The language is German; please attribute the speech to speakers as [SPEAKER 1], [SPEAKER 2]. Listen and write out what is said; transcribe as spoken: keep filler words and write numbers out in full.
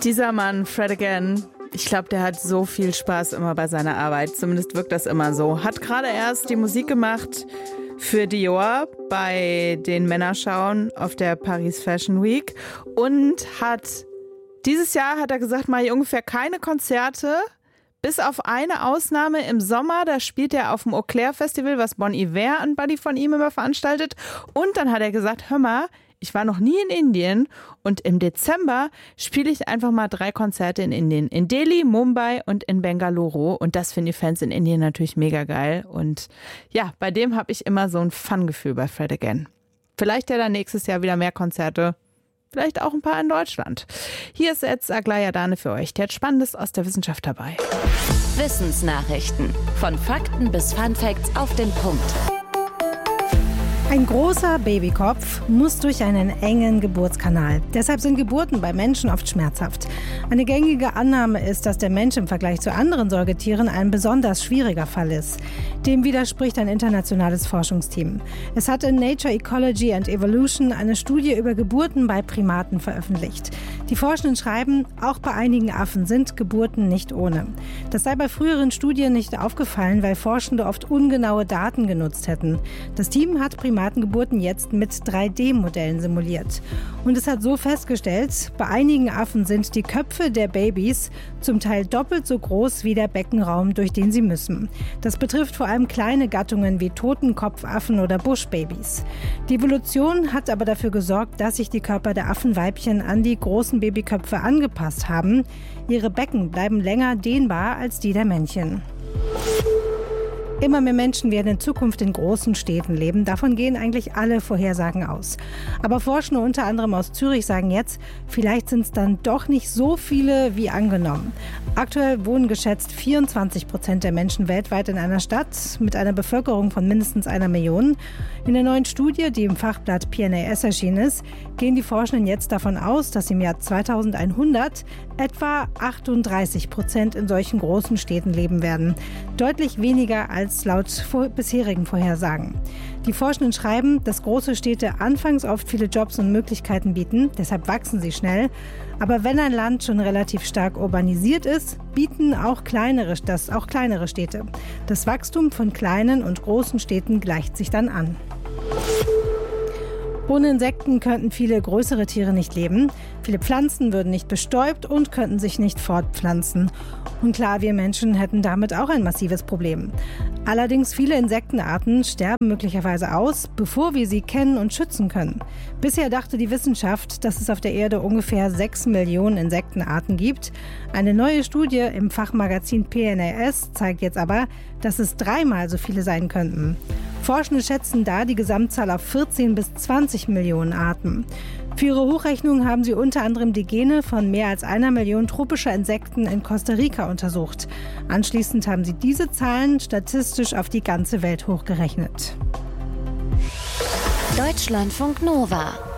[SPEAKER 1] Dieser Mann, Fred Again, ich glaube, der hat so viel Spaß immer bei seiner Arbeit. Zumindest wirkt das immer so. Hat gerade erst die Musik gemacht für Dior bei den Männerschauen auf der Paris Fashion Week und hat dieses Jahr, hat er gesagt, mache ich ungefähr keine Konzerte, bis auf eine Ausnahme im Sommer. Da spielt er auf dem Eau Claire Festival, was Bon Iver, ein Buddy von ihm, immer veranstaltet. Und dann hat er gesagt, hör mal, ich war noch nie in Indien und im Dezember spiele ich einfach mal drei Konzerte in Indien. In Delhi, Mumbai und in Bengaluru. Und das finden die Fans in Indien natürlich mega geil. Und ja, bei dem habe ich immer so ein Fun-Gefühl bei Fred Again. Vielleicht ja dann nächstes Jahr wieder mehr Konzerte. Vielleicht auch ein paar in Deutschland. Hier ist jetzt Aglaya Dane für euch. Die hat Spannendes aus der Wissenschaft dabei.
[SPEAKER 2] Wissensnachrichten. Von Fakten bis Funfacts auf den Punkt.
[SPEAKER 3] Ein großer Babykopf muss durch einen engen Geburtskanal. Deshalb sind Geburten bei Menschen oft schmerzhaft. Eine gängige Annahme ist, dass der Mensch im Vergleich zu anderen Säugetieren ein besonders schwieriger Fall ist. Dem widerspricht ein internationales Forschungsteam. Es hat in Nature Ecology and Evolution eine Studie über Geburten bei Primaten veröffentlicht. Die Forschenden schreiben, auch bei einigen Affen sind Geburten nicht ohne. Das sei bei früheren Studien nicht aufgefallen, weil Forschende oft ungenaue Daten genutzt hätten. Das Team hat Primatengeburten jetzt mit drei D Modellen simuliert. Und es hat so festgestellt, bei einigen Affen sind die Köpfe der Babys zum Teil doppelt so groß wie der Beckenraum, durch den sie müssen. Das betrifft vor allem kleine Gattungen wie Totenkopfaffen oder Buschbabys. Die Evolution hat aber dafür gesorgt, dass sich die Körper der Affenweibchen an die großen Babyköpfe angepasst haben. Ihre Becken bleiben länger dehnbar als die der Männchen. Immer mehr Menschen werden in Zukunft in großen Städten leben. Davon gehen eigentlich alle Vorhersagen aus. Aber Forschende unter anderem aus Zürich sagen jetzt, vielleicht sind es dann doch nicht so viele wie angenommen. Aktuell wohnen geschätzt vierundzwanzig Prozent der Menschen weltweit in einer Stadt mit einer Bevölkerung von mindestens einer Million. In der neuen Studie, die im Fachblatt P N A S erschienen ist, gehen die Forschenden jetzt davon aus, dass im Jahr zweitausendeinhundert etwa achtunddreißig Prozent in solchen großen Städten leben werden. Deutlich weniger als laut vor- bisherigen Vorhersagen. Die Forschenden schreiben, dass große Städte anfangs oft viele Jobs und Möglichkeiten bieten, deshalb wachsen sie schnell. Aber wenn ein Land schon relativ stark urbanisiert ist, bieten auch kleinere, das auch kleinere Städte. Das Wachstum von kleinen und großen Städten gleicht sich dann an. Ohne Insekten könnten viele größere Tiere nicht leben. Viele Pflanzen würden nicht bestäubt und könnten sich nicht fortpflanzen. Und klar, wir Menschen hätten damit auch ein massives Problem. Allerdings viele Insektenarten sterben möglicherweise aus, bevor wir sie kennen und schützen können. Bisher dachte die Wissenschaft, dass es auf der Erde ungefähr sechs Millionen Insektenarten gibt. Eine neue Studie im Fachmagazin P N A S zeigt jetzt aber, dass es dreimal so viele sein könnten. Forschende schätzen da die Gesamtzahl auf vierzehn bis zwanzig Millionen Arten. Für ihre Hochrechnung haben sie unter anderem die Gene von mehr als einer Million tropischer Insekten in Costa Rica untersucht. Anschließend haben sie diese Zahlen statistisch auf die ganze Welt hochgerechnet.
[SPEAKER 2] Deutschlandfunk Nova